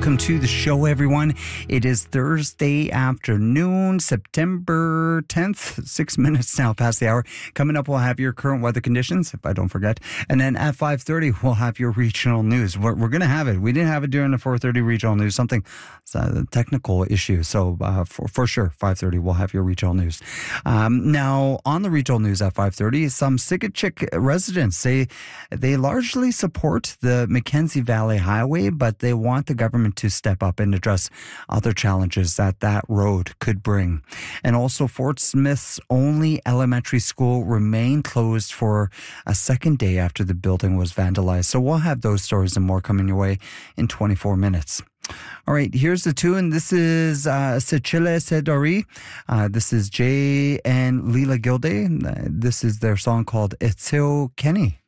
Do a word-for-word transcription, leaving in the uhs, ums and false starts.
welcome to the show, everyone. It is Thursday afternoon, September tenth, six minutes now past the hour. Coming up, we'll have your current weather conditions, if I don't forget. And then at five thirty, we'll have your regional news. We're, we're going to have it. We didn't have it during the four thirty regional news, something, it's a technical issue. So uh, for, for sure, five thirty, we'll have your regional news. Um, now, on the regional news at five thirty, some Sigachik residents say they largely support the Mackenzie Valley Highway, but they want the government to step up and address other challenges that that road could bring. And also, Fort Smith's only elementary school remained closed for a second day after the building was vandalized. So we'll have those stories and more coming your way in twenty-four minutes. All right, here's the tune. This is uh, Sechile Sedori. Uh, this is Jay and Leela Gilday. Uh, this is their song called Etseo Kenny.